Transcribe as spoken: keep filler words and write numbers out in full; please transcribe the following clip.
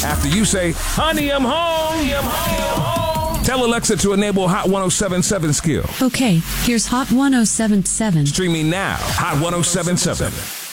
After you say, honey, I'm home. I'm home. Tell Alexa to enable Hot one oh seven seven skill. Okay, here's Hot one oh seven seven. Streaming now, Hot one oh seven seven.